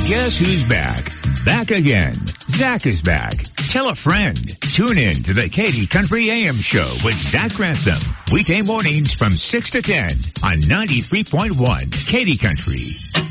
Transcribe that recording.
Guess who's back? Back again. Zach is back. Tell a friend. Tune in to the Katy Country AM Show with Zach Grantham. Weekday mornings from 6 to 10 on 93.1 Katy Country.